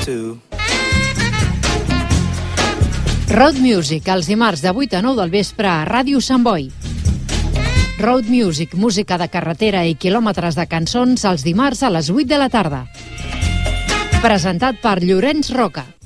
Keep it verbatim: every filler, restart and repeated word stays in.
too. Road Music, els dimarts de vuit a nou del vespre a Ràdio Sant Boi. Road Music, música de carretera i quilòmetres de cançons els dimarts a les vuit de la tarda. Presentat per Llorenç Roca.